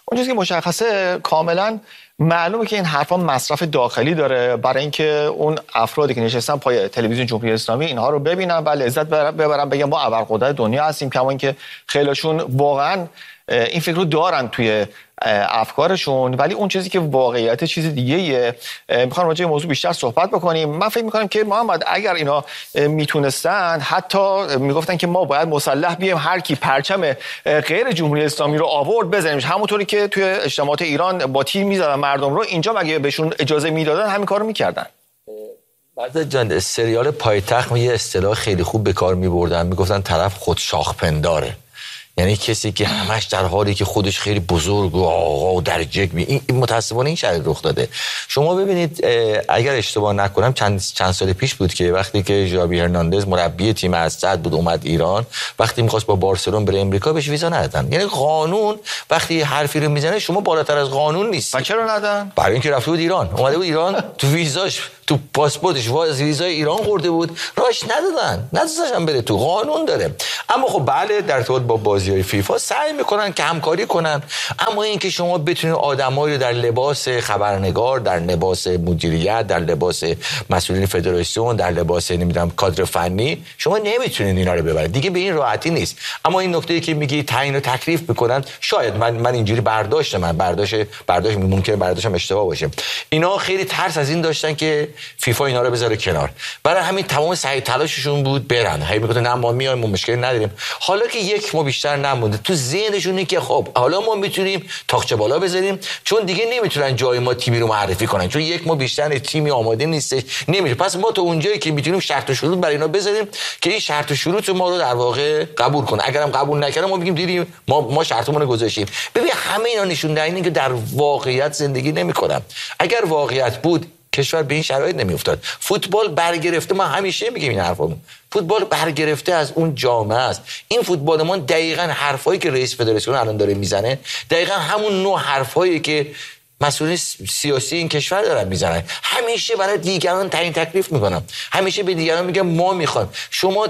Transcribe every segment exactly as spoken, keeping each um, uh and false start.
اون چیزی که مشخصه کاملا معلومه که این حرفا مصرف داخلی داره برای اینکه اون افرادی که نشستن پای تلویزیون جمهوری اسلامی اینها رو ببینن و لذت ببرن، بگن ما ابرقدرت دنیا هستیم، کما اینکه خیلیشون واقعا این فکر رو دارن توی افکارشون، ولی اون چیزی که واقعیت چیز دیگه ایه. میخوام راجع به موضوع بیشتر صحبت بکنیم. من فکر میکنم که محمد اگر اینا میتونستن حتی میگفتن که ما باید مسلح بیایم، هر کی پرچم غیر جمهوری اسلامی رو آورد بزنیمش، همونطوری که توی اجتماعات ایران با تیر میزدن مردم رو، اینجا مگه بهشون اجازه میدادن همین کارو میکردن؟ بعد جان سریال پایتخت یه اصطلاح خیلی خوب به کار میبردن، میگفتن طرف خود شاخپنداره، یعنی کسی که همش در حالی که خودش خیلی بزرگ و آقا و درجه می این متاسفانه این شرایط رخ داده. شما ببینید اگر اشتباه نکنم چند چند سال پیش بود که وقتی که ژاوی هرناندز مربی تیم اسد بود اومد ایران، وقتی می‌خواست با بارسلون بره امریکا بهش ویزا ندادن. یعنی قانون وقتی حرفی رو میزنه شما بالاتر از قانون نیست. و چرا ندادن؟ برای اینکه رفته بود ایران، اومده بود ایران، تو ویزاش تو پاسپورتش ویزای ایران خورده بود، راش ندادن، نذاشتن بره تو، قانون داره. اما خب بله در ارتباط با بازی‌های فیفا سعی میکنن که همکاری کنن، اما اینکه شما بتونید آدمایی رو در لباس خبرنگار، در لباس مدیریت، در لباس مسئولین فدراسیون، در لباس نمیدونم کادر فنی، شما نمیتونید اینا رو ببرید دیگه، به این راحتی نیست. اما این نکته‌ای که میگی تعیین و تکلیف میکنن، شاید من من اینجوری برداشت من برداشت برداشت ممکنه برداشتم اشتباه باشه، اینا خیلی ترس از این داشتن که فیفا اینا رو بذاره کنار، برای همین تمام سعی تلاششون بود برن، هی میگفتن نه ما میایم، ما مشکلی نداریم. حالا که یک ما بیشتر نمونده تو ذهنشونه که خب حالا ما میتونیم تاقچه بالا بذاریم، چون دیگه نمیتونن جای ما تیمی رو معرفی کنن، چون یک ما بیشتر تیمی آماده نیستش، نمیشه. پس ما تو اونجایی که میتونیم شرط و شروط برای اینا بذاریم که این شرط و شروط ما رو در واقع قبول کنه، اگرم قبول نکنه ما میگیم دیدیم ما ما شرطمون رو گذاشتیم. ببین همه اینا نشون دهنده اینه که در واقعیت زندگی نمیکنن. اگر واقعیت بود کشور به این شرایط نمیافتاد. فوتبال برگرفته، ما همیشه میگیم این حرفو، فوتبال برگرفته از اون جامعه است. این فوتبال ما دقیقاً حرفایی که رئیس فدراسیون الان داره میزنه دقیقاً همون نوع حرفایی که مسئولین سیاسی این کشور دارن میزنن، همیشه برای دیگران تعیین تکلیف میکنن، همیشه به دیگران میگن ما میخوایم. شما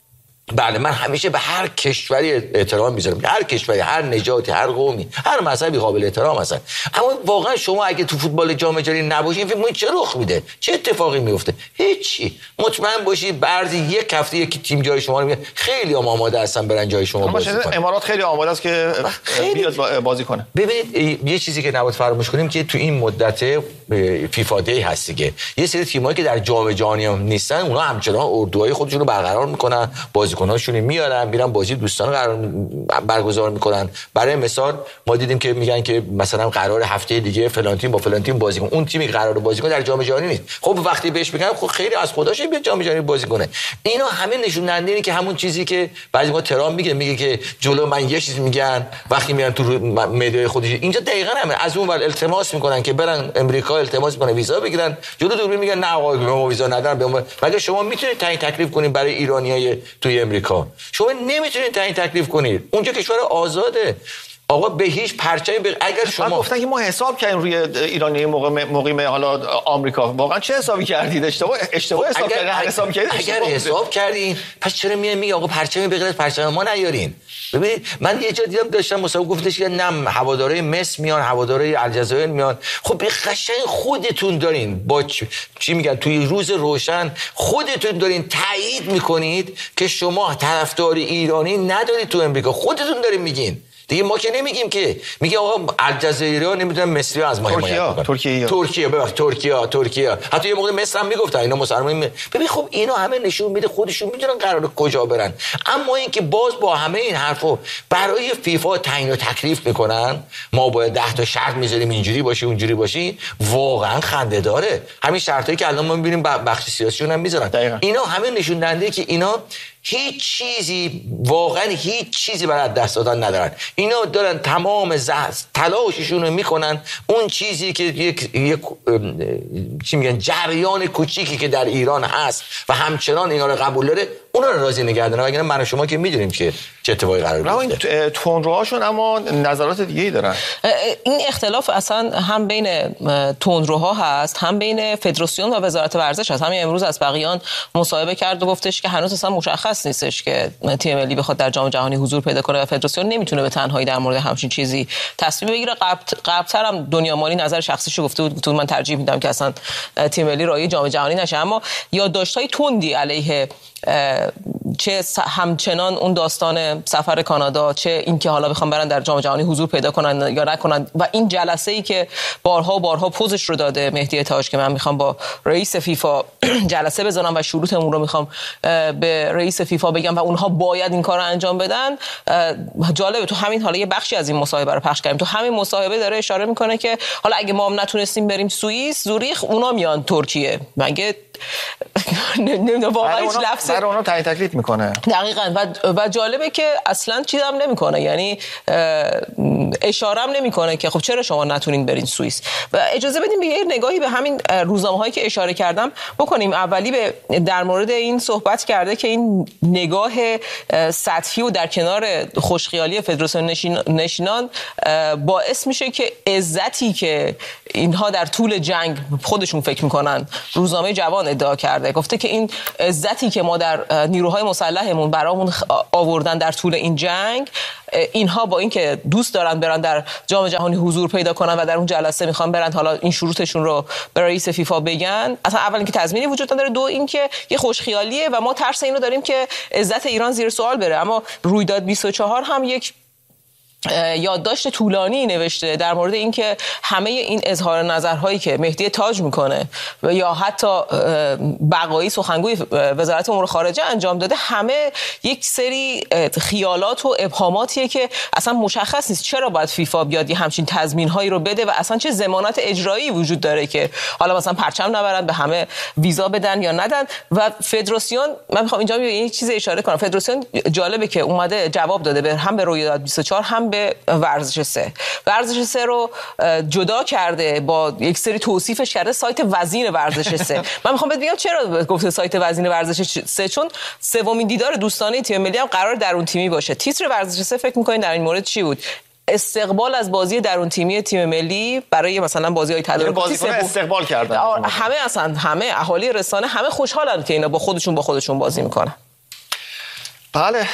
بله من همیشه به هر کشوری احترام میذارم، هر کشوری، هر نژادی، هر قومی، هر مذهبی قابل احترام هستن، اما واقعا شما اگه تو فوتبال جام جهانی نباشین فکر می‌کنید چه رخ میده، چه اتفاقی میفته؟ هیچی. مطمئن باشید بعد یک هفته یک تیم جای شما رو میگه، خیلی هم آماده هستن برن جای شما بازی کنن. امارات خیلی آماده است که بیاد بازی کنه. ببینید یه چیزی که نباید فراموش کنیم که تو این مدت فیفا دی هست دیگه، یه سری تیمایی که در جام جهانی هم نیستن اونا همچنان اردوهای خودشون رو برقرار میکنن، بازیکناشون میارن میرن بازی دوستانه قرار برگزار میکنن. برای مثال ما دیدیم که میگن که مثلا قرار هفته دیگه فلان تیم با فلان تیم بازی کنه، اون تیمی قرار بازی کنه در جام جهانی نیست. خب وقتی بهش میگن خب خیلی از خودشه بیاد جام جهانی بازی کنه. اینا همه نشون دهنده اینه که همون چیزی که بعضی موقع ترام میگه میگه که جلو من یه چیز میگن، وقتی میان تو میدان خودش اینجا دقیقاً همه از اون ور التماس میکنن که برن امریکا التماس میکنن ویزا بگیرن، جلو دوربین میگن نه آقا ما ویزا ندارم. مگه شما میتونید تعیین تکلیف کنید برای ایرانیای توی امریکا؟ شما نمیتونید تعیین تکلیف کنید، اونجا کشور آزاده آقا، به هیچ پرچمی ب... اگر شما گفتن که ما حساب کردیم روی ایرانی موقع مقیم حالا آمریکا، واقعا چه حسابی کردید؟ اشتباه اشتباه حساب کردید. اگر حساب کردید اگر حساب کردین پس چرا میای میگی آقا پرچمی به غیر از پرچم ما نیارین؟ ببینید من یه جا دیدم داشتم مسابقه گفتش که نه هوادارهای مصر میان، هوادارهای الجزایر میان. خب به قشنگ خودتون دارین با چی میگن توی روز روشن خودتون دارین تایید میکنید که شما طرفدار ایرانی ندارید تو امریکا، خودتون دارین میگین دیگه، ما که نمیگیم که میگه آقا الجزایری‌ها نمیدونم مصری‌ها از ما حمایت میکنن. ترکیه ترکیه ببخش ترکیه ترکیه حتی یه موقع مصر هم میگفتن اینا مسلمان می... ببین خب اینا همه نشون میده خودشون میدونن قراره کجا برن. اما اینکه باز با همه این حرفا برای فیفا تعیین و تکلیف میکنن ما باید ده تا شرط میذاریم اینجوری باشی اونجوری باشی، واقعا خنده داره. همین شرطایی که الان ما میبینیم بخش سیاسیون هم میذارن، اینا همه نشون دهنده که اینا هیچ چیزی واقعا هیچ چیزی برای دست دادن ندارن. اینا دارن تمام تلاششون رو میکنن اون چیزی که یک, یک چی میگن جریان کوچیکی که در ایران هست و همچنان اینا رو قبول داره اونا رو راضی نگه دارن، وگرنه من و شما که میدونیم که چه اتفاقی قرار بیفته. این تندروهاشون اما نظرات دیگه‌ای دارن. این اختلاف اصلا هم بین تندروها هست، هم بین فدراسیون و وزارت ورزش هست. همین امروز از بقیان مصاحبه کرد و گفتش که هنوز اصلا مشخص نیستش که تیم ملی بخواد در جام جهانی حضور پیدا کنه و فدراسیون نمیتونه به تنهایی در مورد همچین چیزی تصمیم بگیره. قبل قبل‌تر هم دنیا مالی نظر شخصیشو گفته بود، تو من ترجیح میدم که اصلا تیم ملی راهی جام جهانی نشه. اما یادداشت‌های تندی علیه چه همچنان اون داستان سفر کانادا، چه اینکه حالا بخوام برن در جام جهانی حضور پیدا کنن یا نکنن، و این جلسه ای که بارها و بارها پوزش رو داده مهدی تاج که من میخوام با رئیس فیفا جلسه بذارم و شروطمون رو میخوام به رئیس فیفا بگم و اونها باید این کار رو انجام بدن. جالبه تو همین حالا یه بخشی از این مصاحبه رو پخش کردیم، تو همین مصاحبه داره اشاره میکنه که حالا اگه ما هم نتونستیم بریم سوئیس، زوریخ، اونا میان ترکیه. مگه نمیدونم واقعا هیچ لفظ برای اونا تعیین تکلیف میکنه. دقیقاً. و و جالبه که اصلا چیزی هم نمیکنه، یعنی اشاره هم نمیکنه که خب چرا شما نتونین برین سوئیس. و اجازه بدیم به یه نگاهی به همین روزنامه‌هایی که اشاره کردم بکنیم. اولی به در مورد این صحبت کرده که این نگاه سطحی و در کنار خوشخیالی فدراسیون نشینان باعث میشه که عزتی که اینها در طول جنگ خودشون فکر میکنن، روزنامه جوان ادعا کرده، گفته که این عزتی که ما در نیروهای مسلحمون برامون آوردن در طول این جنگ، اینها با اینکه دوست دارن برن در جام جهانی حضور پیدا کنن و در اون جلسه میخوان برن حالا این شروطشون رو به رئیس فیفا بگن، اصلا اول اینکه تضمینی وجود نداره، دو اینکه یه خوشخیالیه و ما ترس اینو داریم که عزت ایران زیر سوال بره. اما رویداد بیست و چهار هم یک یادداشت طولانی نوشته در مورد اینکه همه این اظهار نظرهایی که مهدی تاج میکنه و یا حتی بقایی سخنگوی وزارت امور خارجه انجام داده، همه یک سری خیالات و ابهاماتیه که اصلا مشخص نیست چرا باید فیفا بیاد یه همچین تضمین‌هایی رو بده و اصلا چه ضمانت اجرایی وجود داره که حالا مثلا پرچم نبرن، به همه ویزا بدن یا ندن. و فدراسیون، من میخوام اینجا یه چیز اشاره کنم، فدراسیون جالبه که اومده جواب داده به هم به رویداد بیست و چهار هم به ورزش سه. ورزش سه رو جدا کرده، با یک سری توصیفش کرده سایت وزیر ورزش سه. من میخوام بهت بگم چرا گفته سایت وزیر ورزش سه، چون سومین دیدار دوستانه تیم ملی هم قرار درون تیمی باشه. تیتر ورزش سه فکر می‌کنین در این مورد چی بود؟ استقبال از بازی درون تیمی تیم ملی برای مثلا بازی‌های تدارکاتی سه استقبال کردن. همه اصلا همه اهالی رسانه همه خوشحالن که اینا با خودشون با خودشون بازی میکنن. بله،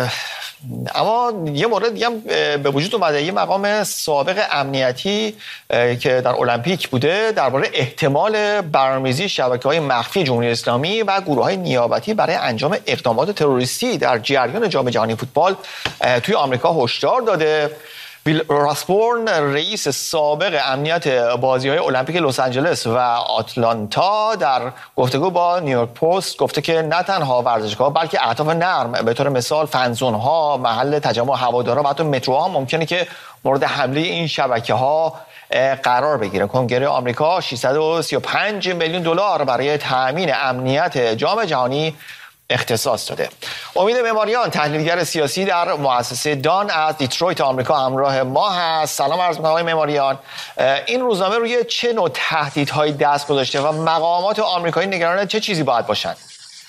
اما یه مورد دیگه به وجود اومده، یه مقام سابق امنیتی که در المپیک بوده درباره احتمال برنامه‌ریزی شبکه‌های مخفی جمهوری اسلامی و گروه‌های نیابتی برای انجام اقدامات تروریستی در جریان جام جهانی فوتبال توی آمریکا هشدار داده. بیل راسبورن، رئیس سابق امنیت بازی‌های المپیک لس آنجلس و آتلانتا، در گفتگو با نیویورک پست گفته که نه تنها ورزشگاه بلکه اهداف نرم به طور مثال فنزون‌ها، محل تجمع هوادارا و حتی متروها ممکنه که مورد حمله این شبکه‌ها قرار بگیره. کنگره آمریکا ششصد و سی و پنج میلیون دلار برای تأمین امنیت جام جهانی اختصاص داده. امید معماریان، تحلیلگر سیاسی در مؤسسه دان از دیترویت آمریکا همراه ما هست. سلام عرض می‌کنم آقای معماریان. این روزنامه روی چه نوع تهدیدهایی دست گذاشته و مقامات آمریکایی نگران چه چیزی باید باشند؟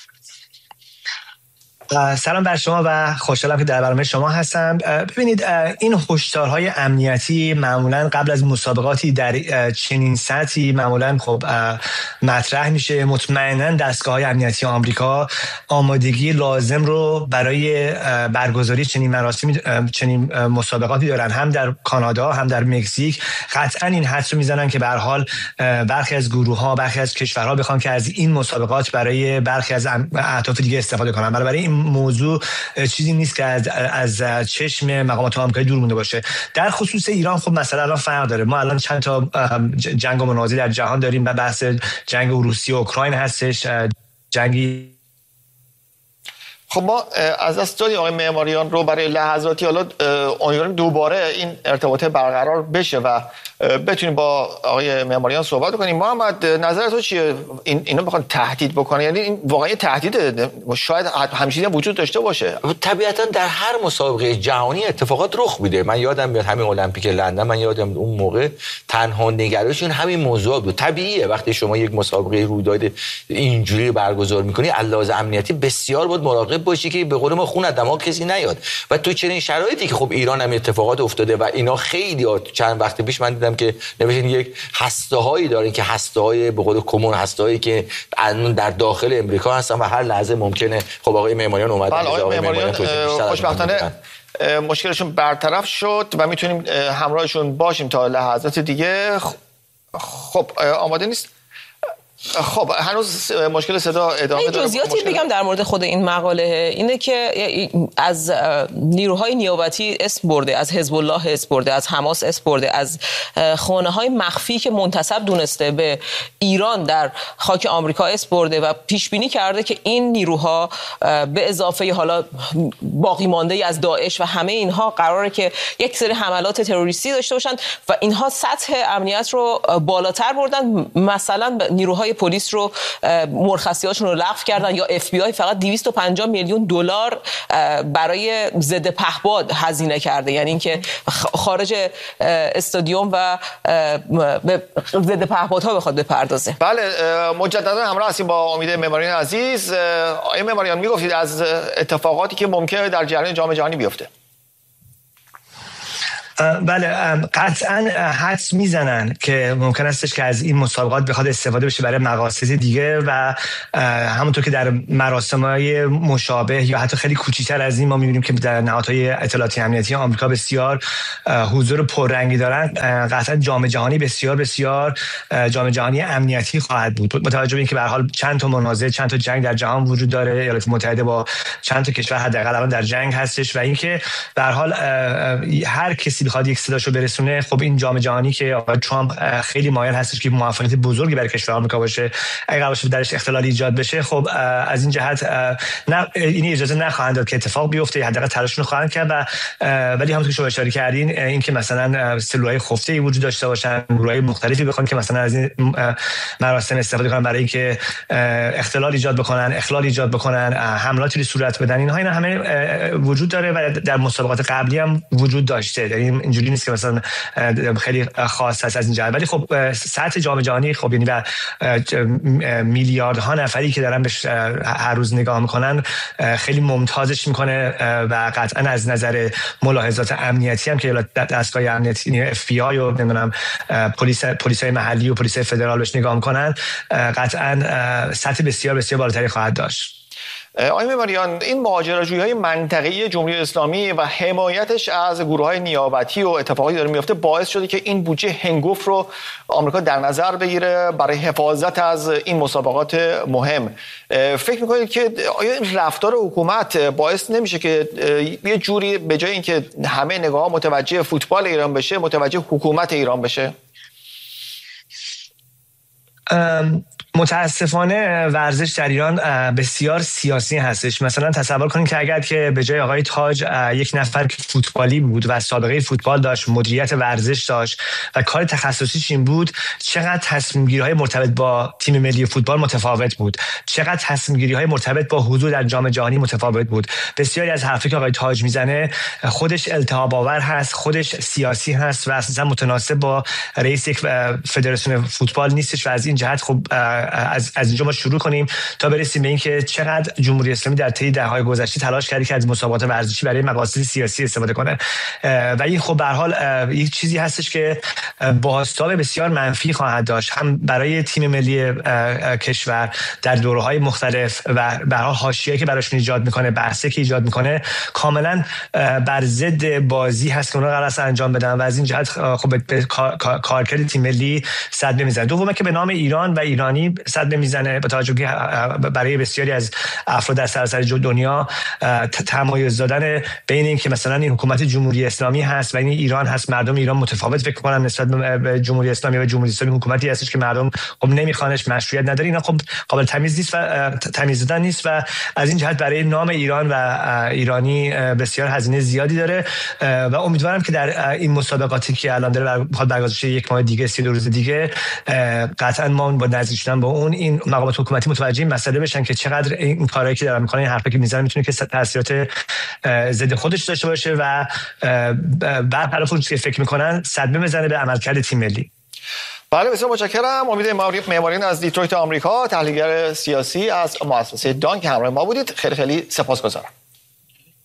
سلام بر شما و خوشحالم که در برنامه شما هستم. ببینید، این هشدارهای امنیتی معمولا قبل از مسابقاتی در چنین سطحی معمولا خب مطرح میشه. مطمئنا دستگاه‌های امنیتی آمریکا آمادگی لازم رو برای برگزاری چنین مراسمی چنین مسابقاتی دارن، هم در کانادا هم در مکزیک. قطعا این حدس رو میزنن که به هر حال برخی از گروه‌ها، برخی از کشورها بخوان که از این مسابقات برای برخی از اهداف دیگه استفاده کنن. برای این موضوع چیزی نیست که از, از چشم مقامات آمریکایی دور مونده باشه. در خصوص ایران خب مسئله الان فرق داره. ما الان چند تا جنگ و منازعه در جهان داریم و بحث جنگ روسیه و اوکراین هستش، جنگی خب ما از دست دادیم آقای معماریان رو برای لحظاتی، حالا امیدواریم دوباره این ارتباط برقرار بشه و بتونیم با آقای معماریان صحبت کنیم. محمد نظر تو چیه؟ این اینا بخوان تهدید بکنه، یعنی این واقعا تهدیده، شاید همچین وجود داشته باشه. طبیعتا در هر مسابقه جهانی اتفاقات رخ میده. من یادم میاد همین المپیک لندن، من یادم اون موقع تنها نگرانشون همین موضوع بود. طبیعیه وقتی شما یک مسابقه رویداد اینجوری برگزار میکنی علاوه امنیتی بسیار باید مراقب باشی که به قول ما خون از دماغ کسی نیاد. و تو چنین شرایطی که خب ایران هم اتفاقات افتاده و اینا خیلی چند وقت پیش من دیدم که نوشتن یک هسته‌هایی دارن که هسته‌های به قول کمون، هسته‌هایی که در داخل امریکا هستن و هر لحظه ممکنه. خب آقای معماریان اومدن، آقای معماریان خوشبختانه مشکلشون برطرف شد و میتونیم همراهشون باشیم تا لحظات دیگه. خب آماده نیست؟ خب هنوز مشکل صدا ادامه داره. جزئیاتی بگم در مورد خود این مقاله اینه که از نیروهای نیابتی اسم برده، از حزب الله اسم برده، از حماس اسم برده، از خانه‌های مخفی که منتسب دونسته به ایران در خاک آمریکا اسم برده و پیش بینی کرده که این نیروها به اضافه حالا باقی مانده از داعش و همه اینها قراره که یک سری حملات تروریستی داشته باشن و اینها سطح امنیت رو بالاتر بردن. مثلا نیروهای پلیس رو مرخصی‌هاشون رو لغو کردن، یا اف بی آی فقط دویست و پنجاه میلیون دلار برای ضد پهپاد هزینه کرده، یعنی اینکه خارج استادیوم و به ضد پهپادها بخواد بپردازه. بله مجددا همراه هستیم با امید معماریان عزیز. آقای معماریان میگفتید از اتفاقاتی که ممکنه در جریان جام جهانی بیفته. بله قطعا حدس میزنن که ممکن استش که از این مسابقات بخواد استفاده بشه برای مقاصد دیگه و همونطور که در مراسم‌های مشابه یا حتی خیلی کوچیک‌تر از این ما می‌بینیم که در نهادهای اطلاعاتی امنیتی آمریکا بسیار حضور پررنگی دارن. قطعا جام جهانی بسیار بسیار جام جهانی امنیتی خواهد بود، متوجه به اینکه به هر حال چند تا منازعه، چند تا جنگ در جهان وجود داره. ایالات متحده با چند تا کشور حداقل الان در جنگ هستش و اینکه به هر حال هر کسی بخواد یک صداشو برسونه. خب این جام جهانی که آقای ترامپ خیلی مایل هستش که موفقیت بزرگی برای کشور آمریکا باشه، اگه قرار باشه درش اختلال ایجاد بشه، خب از این جهت نه این اجازه نخواهند داد که اتفاق بیفته، حداقل تلاششون رو خواهند کرد. و ولی همونطور که شما اشاره کردین این که مثلا سلولای خفته‌ای وجود داشته باشن، گروه‌های مختلفی بخوان که مثلا از این مراسم استفاده کنن برای اینکه اختلال ایجاد بکنن، اخلال ایجاد بکنن، حملاتی صورت بدن، اینها اینا همه وجود داره و در مسابقات قبلی هم وجود داشته. یعنی اینجوری نیست که مثلا خیلی خاص هست از این جهت. ولی خب سطح جام جهانی خب یعنی و میلیاردها نفری که دارن بهش هر روز نگاه میکنن خیلی ممتازش میکنه و قطعا از نظر ملاحظات امنیتی هم که دستگاه امنیتی اف بی آی و نمیدونم پلیس پلیسای محلی و پلیسای فدرال بهش نگاه میکنن، قطعا سطح بسیار بسیار بالاتری خواهد داشت. آقای معماریان، این ماجراجویی‌های منطقه‌ای جمهوری اسلامی و حمایتش از گروه‌های نیابتی و اتفاقاتی داره میفته باعث شده که این بودجه هنگفت رو آمریکا در نظر بگیره برای حفاظت از این مسابقات مهم. فکر می‌کنید که آیا این رفتار حکومت باعث نمیشه که یه جوری به جای اینکه همه نگاه‌ها متوجه فوتبال ایران بشه، متوجه حکومت ایران بشه؟ ام متاسفانه ورزش در ایران بسیار سیاسی هستش. مثلا تصور کنید که اگر که به جای آقای تاج یک نفر که فوتبالی بود و سابقه فوتبال داشت، مدیریت ورزش داشت و کار تخصصیش این بود، چقدر تصمیم گیری های مرتبط با تیم ملی فوتبال متفاوت بود، چقدر تصمیم گیری های مرتبط با حضور در جام جهانی متفاوت بود. بسیاری از حرفی که آقای تاج میزنه خودش التهاب آور هست، خودش سیاسی هست و اساسا متناسب با رئیس یک فدراسیون فوتبال نیستش و از این جهت خب از از اینجا ما شروع کنیم تا برسیم به اینکه چقدر جمهوری اسلامی در طی دهه‌های گذشته تلاش کرده که از مسابقات ورزشی برای مقاصد سیاسی استفاده کنه و این خب به هر حال یک چیزی هستش که بازتاب بسیار منفی خواهد داشت، هم برای تیم ملی کشور در دوره‌های مختلف و به هر حال حاشیه‌ای که براشون ایجاد میکنه، بحثی که ایجاد میکنه کاملا بر ضد بازی هست که اونها قرار است انجام بدن و از این جهت خب به کارکرد تیم ملی صدمه میزنه. دومه که به نام ایران و ایرانی صدمه میزنه، با توجه که برای بسیاری از افراد در سراسر دنیا تمایز دادن بین این که مثلا این حکومت جمهوری اسلامی هست و این ایران هست، مردم ایران متفاوت فکر کنن نسبت به جمهوری اسلامی و جمهوری اسلامی حکومتی هستش که مردم خب نمیخوانش، مشروعیت نداره، اینا خب قابل تمیز نیست و تمیز دادن نیست و از این جهت برای نام ایران و ایرانی بسیار هزینه زیادی داره و امیدوارم که در این مسابقاتی که الان داره برگزار یک ماه دیگه، سی دو روز دیگه، قطعا ما با نزدیک شدن با اون این مقامات حکومتی متوجه این مسئله بشن که چقدر این کارهایی که دارن میکنن، این حرفی که میزنن میتونه که تاثیرات ضد خودش داشته باشه و برخلاف اون چیزی که فکر میکنن صدمه بزنه به عملکرد تیم ملی. بله بسیار متشکرم. امید معمارین از دیترویت آمریکا، تحلیلگر سیاسی از مؤسسه دان که همراه ما بودید. خیلی خیلی سپاسگزارم.